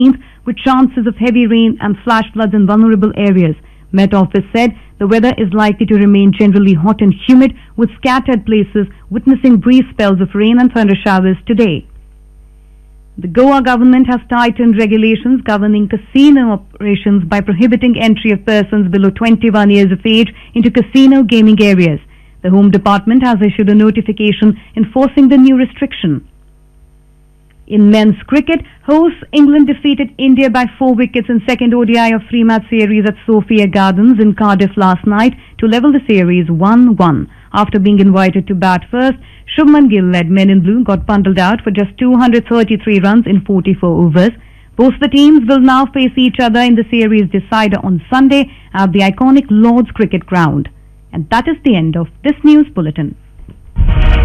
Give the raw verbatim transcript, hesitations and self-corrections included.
with chances of heavy rain and flash floods in vulnerable areas. Met Office said the weather is likely to remain generally hot and humid, with scattered places witnessing brief spells of rain and thunder showers today. The Goa government has tightened regulations governing casino operations by prohibiting entry of persons below twenty-one years of age into casino gaming areas. The Home Department has issued a notification enforcing the new restriction. In men's cricket, hosts England defeated India by four wickets in second O D I of three-match series at Sophia Gardens in Cardiff last night to level the series one one. After being invited to bat first, Shubman Gill-led Men in Blue got bundled out for just two hundred thirty-three runs in forty-four overs. Both the teams will now face each other in the series decider on Sunday at the iconic Lord's Cricket Ground. And that is the end of this news bulletin.